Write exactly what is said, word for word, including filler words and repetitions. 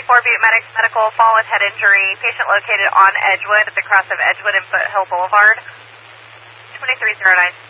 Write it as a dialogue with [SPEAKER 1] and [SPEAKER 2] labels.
[SPEAKER 1] four Butte Medics Medical, fall with head injury. Patient located on Edgewood at the cross of Edgewood and Foothill Boulevard. twenty-three oh nine.